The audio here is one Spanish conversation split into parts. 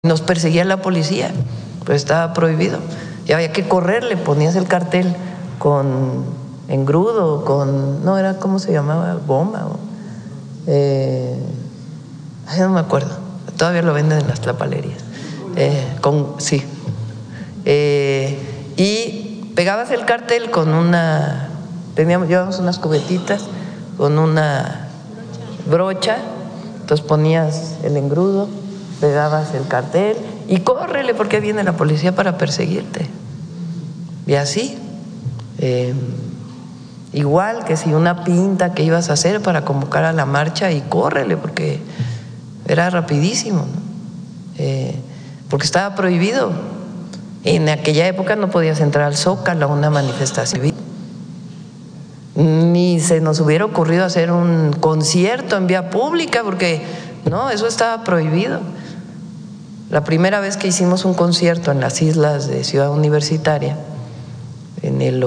Nos perseguía la policía, pues estaba prohibido. Y había que correrle, ponías el cartel con engrudo, con, no era, ¿cómo se llamaba? Goma. No me acuerdo, todavía lo venden en las tlapalerías. Sí. Y pegabas el cartel con llevábamos unas cubetitas con una brocha, entonces ponías el engrudo, pegabas el cartel y córrele porque viene la policía para perseguirte. Y así, igual que si una pinta que ibas a hacer para convocar a la marcha, y córrele porque era rapidísimo, ¿no? Porque estaba prohibido. En aquella época no podías entrar al Zócalo a una manifestación, ni se nos hubiera ocurrido hacer un concierto en vía pública, porque no, eso estaba prohibido. La primera vez que hicimos un concierto en las islas de Ciudad Universitaria, en el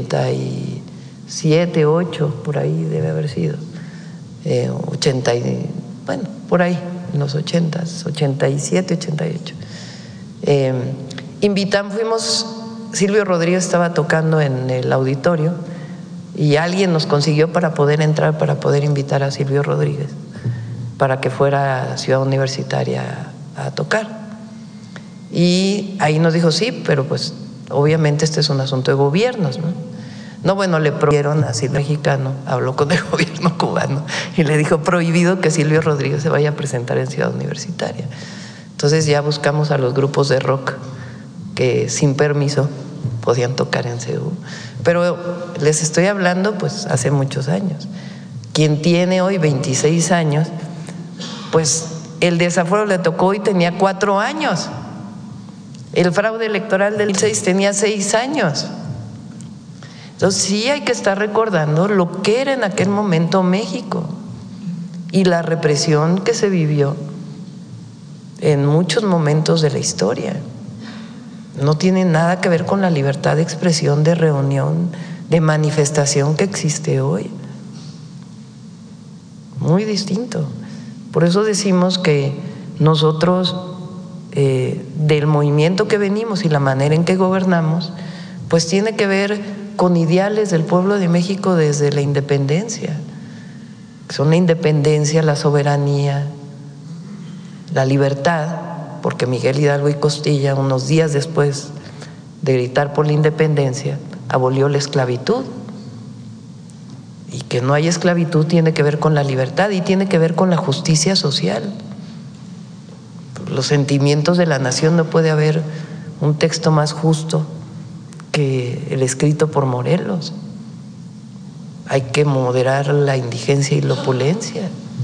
87, 8, por ahí debe haber sido, 80, bueno, por ahí, en los 80s, 87, 88. Fuimos, Silvio Rodríguez estaba tocando en el auditorio y alguien nos consiguió para poder entrar, para poder invitar a Silvio Rodríguez para que fuera a Ciudad Universitaria a tocar. Y ahí nos dijo sí, pero pues obviamente este es un asunto de gobiernos, ¿no? No, bueno, le prohibieron a Silvio mexicano, habló con el gobierno cubano y le dijo prohibido que Silvio Rodríguez se vaya a presentar en Ciudad Universitaria. Entonces ya buscamos a los grupos de rock que sin permiso podían tocar en CEU. Pero les estoy hablando pues hace muchos años. Quien tiene hoy 26 años, pues el desafuero le tocó y tenía 4 años. El fraude electoral del 6 tenía 6 años. Entonces sí hay que estar recordando lo que era en aquel momento México y la represión que se vivió en muchos momentos de la historia. No tiene nada que ver con la libertad de expresión, de reunión, de manifestación que existe hoy. Muy distinto. Por eso decimos que nosotros, del movimiento que venimos y la manera en que gobernamos, pues tiene que ver con ideales del pueblo de México desde la independencia. Son la independencia, la soberanía, la libertad, porque Miguel Hidalgo y Costilla, unos días después de gritar por la independencia, abolió la esclavitud. Y que no hay esclavitud tiene que ver con la libertad y tiene que ver con la justicia social. Los sentimientos de la nación, no puede haber un texto más justo que el escrito por Morelos. Hay que moderar la indigencia y la opulencia.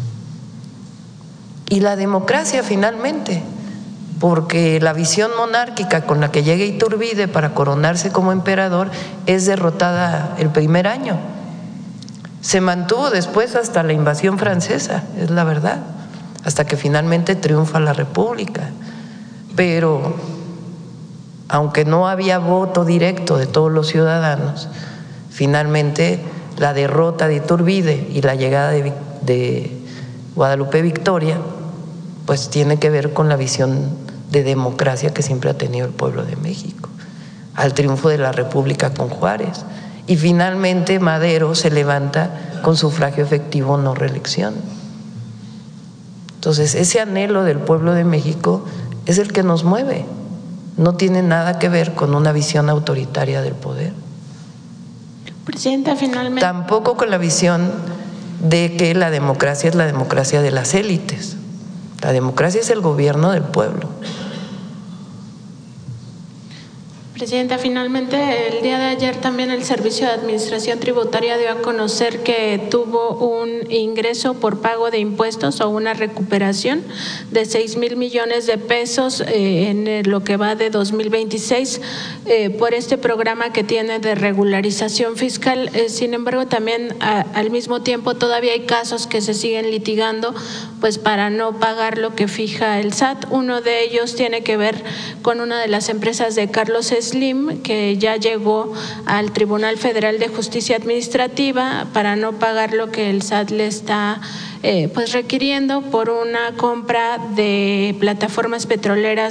Y la democracia finalmente, porque la visión monárquica con la que llega Iturbide para coronarse como emperador es derrotada el primer año. Se mantuvo después hasta la invasión francesa, es la verdad, hasta que finalmente triunfa la República. Pero aunque no había voto directo de todos los ciudadanos, finalmente la derrota de Iturbide y la llegada de Guadalupe Victoria pues tiene que ver con la visión de democracia que siempre ha tenido el pueblo de México, al triunfo de la República con Juárez. Y finalmente Madero se levanta con sufragio efectivo, no reelección. Entonces ese anhelo del pueblo de México es el que nos mueve, no tiene nada que ver con una visión autoritaria del poder. Presidenta, finalmente. Tampoco con la visión de que la democracia es la democracia de las élites. La democracia es el gobierno del pueblo. Presidenta, finalmente el día de ayer también el Servicio de Administración Tributaria dio a conocer que tuvo un ingreso por pago de impuestos o una recuperación de 6,000 millones de pesos en lo que va de 2026 por este programa que tiene de regularización fiscal. Sin embargo, también al mismo tiempo todavía hay casos que se siguen litigando pues para no pagar lo que fija el SAT. Uno de ellos tiene que ver con una de las empresas de Carlos Slim, que ya llegó al Tribunal Federal de Justicia Administrativa para no pagar lo que el SAT le está pues requiriendo por una compra de plataformas petroleras